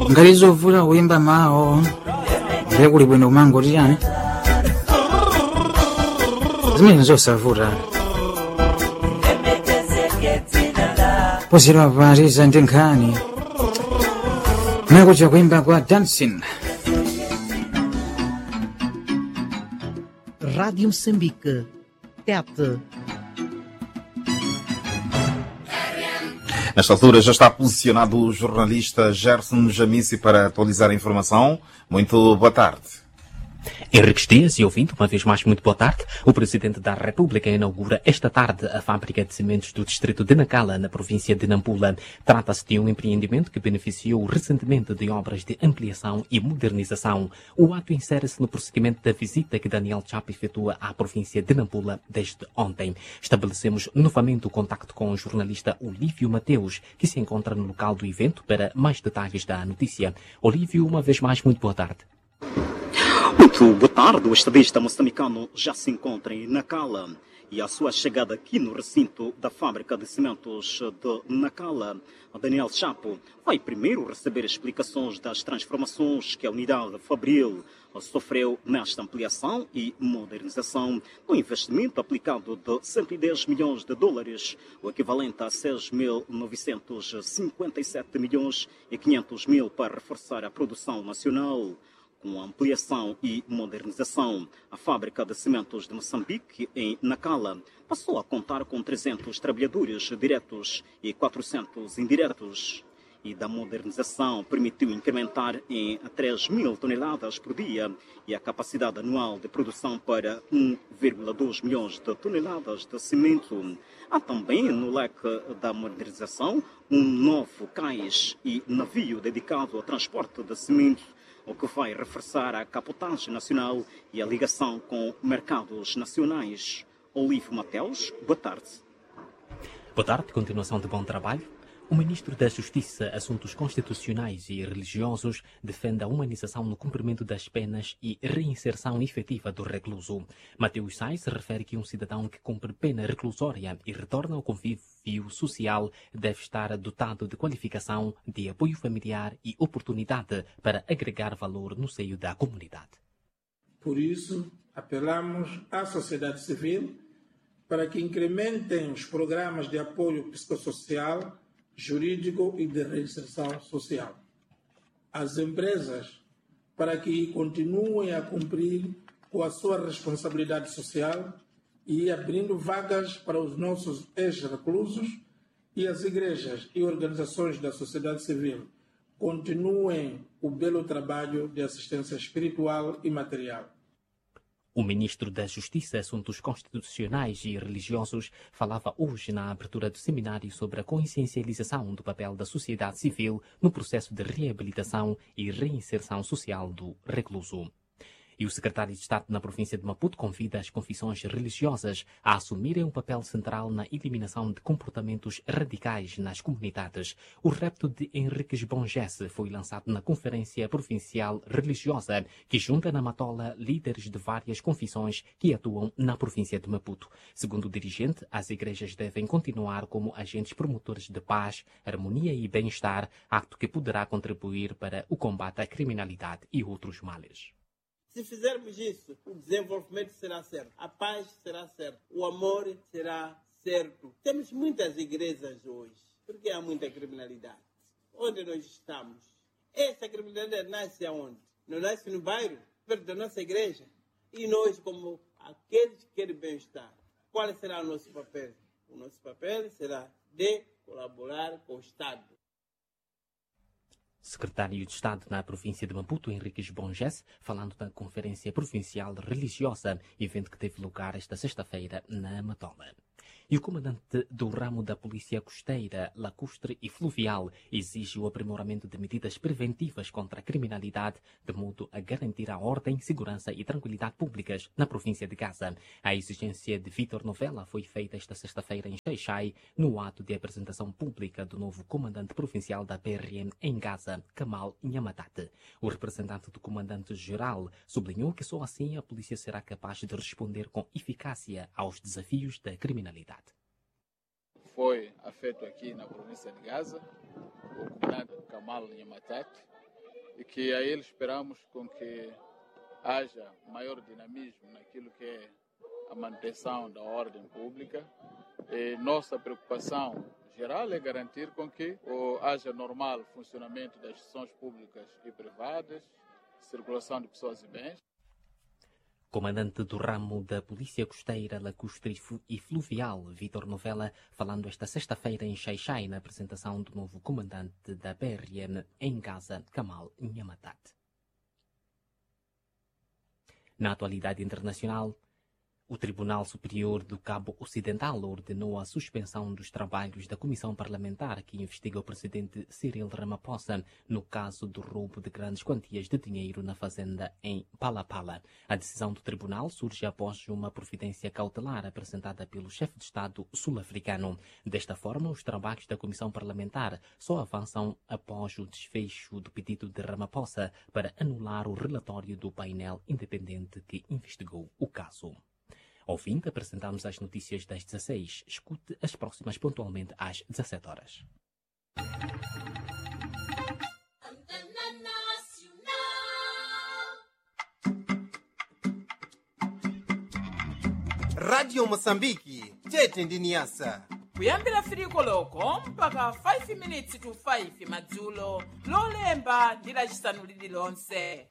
ngalizovula wimba mao ndekuli bwino mango tiyani zimene zosavuta pozera pariza ndi nkhani nakucha kuimba kwa dancing. Rádio Moçambique, TET. Nesta altura já está posicionado o jornalista Gerson Jamissi para atualizar a informação. Muito boa tarde. Henriques Dias, e ouvindo, uma vez mais, muito boa tarde. O Presidente da República inaugura esta tarde a fábrica de cimentos do distrito de Nacala, na província de Nampula. Trata-se de um empreendimento que beneficiou recentemente de obras de ampliação e modernização. O ato insere-se no prosseguimento da visita que Daniel Chapo efetua à província de Nampula desde ontem. Estabelecemos novamente o contacto com o jornalista Olívio Mateus, que se encontra no local do evento, para mais detalhes da notícia. Olívio, uma vez mais, muito boa tarde. Muito boa tarde. O estadista moçambicano já se encontra em Nacala e a sua chegada aqui no recinto da fábrica de cimentos de Nacala, Daniel Chapo, vai primeiro receber explicações das transformações que a unidade fabril sofreu nesta ampliação e modernização, um investimento aplicado de 110 milhões de dólares, o equivalente a 6.957 milhões e 500 mil para reforçar a produção nacional. Com a ampliação e modernização, a fábrica de cimentos de Moçambique, em Nacala, passou a contar com 300 trabalhadores diretos e 400 indiretos. E da modernização permitiu incrementar em 3.000 toneladas por dia e a capacidade anual de produção para 1,2 milhões de toneladas de cimento. Há também no leque da modernização um novo cais e navio dedicado ao transporte de cimento, o que vai reforçar a capotagem nacional e a ligação com mercados nacionais. Olívio Mateus, boa tarde. Boa tarde, continuação de bom trabalho. O Ministro da Justiça, Assuntos Constitucionais e Religiosos defende a humanização no cumprimento das penas e reinserção efetiva do recluso. Mateus Sais refere que um cidadão que cumpre pena reclusória e retorna ao convívio social deve estar dotado de qualificação, de apoio familiar e oportunidade para agregar valor no seio da comunidade. Por isso, apelamos à sociedade civil para que incrementem os programas de apoio psicossocial, jurídico e de reinserção social. As empresas, para que continuem a cumprir com a sua responsabilidade social e abrindo vagas para os nossos ex-reclusos, e as igrejas e organizações da sociedade civil continuem o belo trabalho de assistência espiritual e material. O Ministro da Justiça, Assuntos Constitucionais e Religiosos falava hoje na abertura do seminário sobre a consciencialização do papel da sociedade civil no processo de reabilitação e reinserção social do recluso. E o secretário de Estado na província de Maputo convida as confissões religiosas a assumirem um papel central na eliminação de comportamentos radicais nas comunidades. O repto de Henriques Bongesse foi lançado na Conferência Provincial Religiosa, que junta na Matola líderes de várias confissões que atuam na província de Maputo. Segundo o dirigente, as igrejas devem continuar como agentes promotores de paz, harmonia e bem-estar, ato que poderá contribuir para o combate à criminalidade e outros males. Se fizermos isso, o desenvolvimento será certo, a paz será certa, o amor será certo. Temos muitas igrejas hoje, porque há muita criminalidade. Onde nós estamos? Essa criminalidade nasce aonde? Não nasce no bairro, perto da nossa igreja. E nós, como aqueles que querem bem-estar, qual será o nosso papel? O nosso papel será de colaborar com o Estado. Secretário de Estado na província de Maputo, Henriques Bongesse, falando da Conferência Provincial Religiosa, evento que teve lugar esta sexta-feira na Matola. E o comandante do ramo da Polícia Costeira, Lacustre e Fluvial exige o aprimoramento de medidas preventivas contra a criminalidade, de modo a garantir a ordem, segurança e tranquilidade públicas na província de Gaza. A exigência de Vítor Novella foi feita esta sexta-feira em Xai-Xai, no ato de apresentação pública do novo comandante provincial da PRM em Gaza, Kamal Nhamatate. O representante do comandante-geral sublinhou que só assim a polícia será capaz de responder com eficácia aos desafios da criminalidade. Foi afeto aqui na província de Gaza, o comandante Kamal Nhamatate e que a ele esperamos com que haja maior dinamismo naquilo que é a manutenção da ordem pública. E nossa preocupação geral é garantir com que haja normal funcionamento das instituições públicas e privadas, circulação de pessoas e bens. Comandante do ramo da Polícia Costeira, Lacustre e Fluvial, Vítor Novella, falando esta sexta-feira em Xai-Xai na apresentação do novo comandante da BRM em Gaza, Kamal Nyamatat. Na atualidade internacional, o Tribunal Superior do Cabo Ocidental ordenou a suspensão dos trabalhos da Comissão Parlamentar que investiga o presidente Cyril Ramaphosa no caso do roubo de grandes quantias de dinheiro na fazenda em Palapala. A decisão do tribunal surge após uma providência cautelar apresentada pelo chefe de Estado sul-africano. Desta forma, os trabalhos da Comissão Parlamentar só avançam após o desfecho do pedido de Ramaphosa para anular o relatório do painel independente que investigou o caso. Ao fim, apresentamos as notícias das 16. Escute as próximas pontualmente às 17 horas. Radio Moçambique, tete ndi Niassa. kuyambira firiko loko mpaka 5 minutes to 5 madzulo lolemba ndi lacisanu lililonse.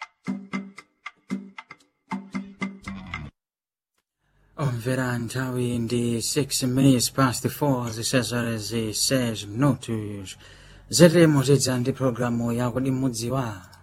Omvera nthawi ndi 6 minutes past 4 zisazara zi 6 minutos. Zeremo zidza ndi programu yakudi mudziwa